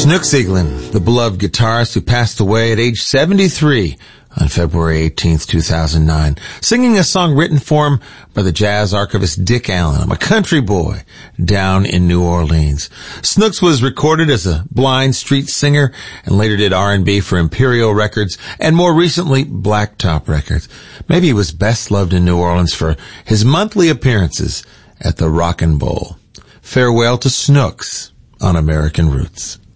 Snooks Eaglin, the beloved guitarist who passed away at age 73 on February 18th, 2009, singing a song written for him by the jazz archivist Dick Allen. I'm a country boy down in New Orleans. Snooks was recorded as a blind street singer and later did R&B for Imperial Records and more recently Blacktop Records. Maybe he was best loved in New Orleans for his monthly appearances at the Rockin' Bowl. Farewell to Snooks on American Roots.